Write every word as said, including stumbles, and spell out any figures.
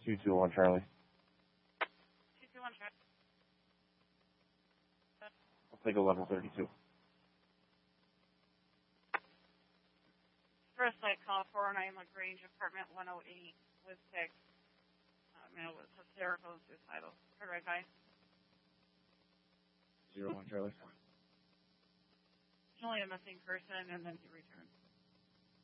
two two one Charlie. two two one Charlie. I'll take eleven thirty-two. First site call four oh nine LaGrange, apartment one oh eight, with six. Uh, male was hysterical and suicidal. Verify. Zero one Charlie. Only a missing person, and then he returned.